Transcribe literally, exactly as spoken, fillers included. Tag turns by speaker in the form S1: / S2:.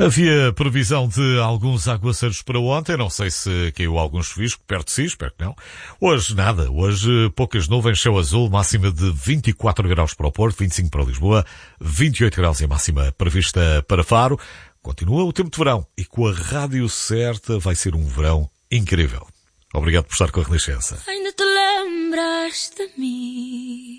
S1: Havia previsão de alguns aguaceiros para ontem, não sei se caiu algum chuvisco, perto de si, espero que não. Hoje nada, hoje poucas nuvens, céu azul, máxima de vinte e quatro graus para o Porto, vinte e cinco para Lisboa, vinte e oito graus e a máxima prevista para Faro. Continua o tempo de verão e com a rádio certa vai ser um verão incrível. Obrigado por estar com a Renascença.
S2: Ainda te lembras de mim?